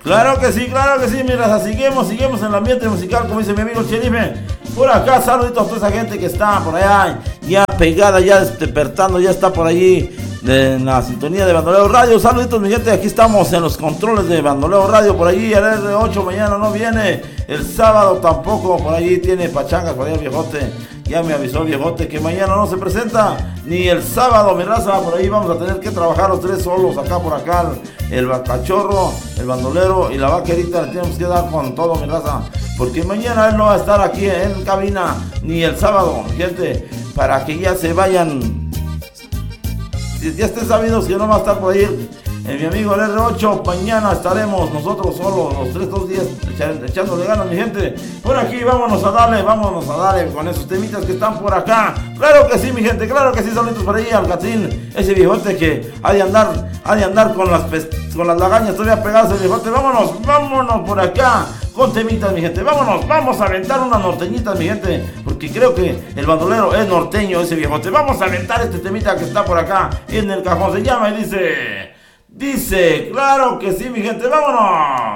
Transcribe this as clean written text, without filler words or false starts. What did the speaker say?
Claro que sí, mi raza. Seguimos en el ambiente musical, como dice mi amigo Cherife. Por acá, saluditos a toda esa gente que está por allá, ya pegada, ya despertando, ya está por allí en la sintonía de Bandoleo Radio. Saluditos, mi gente, aquí estamos en los controles de Bandoleo Radio. Por allí el R8 mañana no viene, el sábado tampoco, por allí tiene pachangas, por ahí el viejote. Ya me avisó el viejote que mañana no se presenta, ni el sábado, mi raza. Por ahí vamos a tener que trabajar los tres solos, acá por acá, el cachorro, el bandolero y la vaquerita. Le tenemos que dar con todo, mi raza, porque mañana él no va a estar aquí en cabina, ni el sábado, mi gente, para que ya se vayan, ya estén sabidos que no va a estar por ahí mi amigo el R8. Mañana estaremos nosotros solos los 2 días echándole ganas, mi gente. Por aquí vámonos a darle con esos temitas que están por acá. Claro que sí, mi gente, claro que sí. Saluditos por ahí al Catrín, ese viejote que ha de andar con las lagañas todavía pegadas, el viejote. Vámonos por acá con temitas, mi gente. Vamos a aventar unas norteñitas, mi gente, porque creo que el bandolero es norteño, ese viejote. Vamos a aventar este temita que está por acá en el cajón. Se llama y dice, claro que sí, mi gente, vámonos.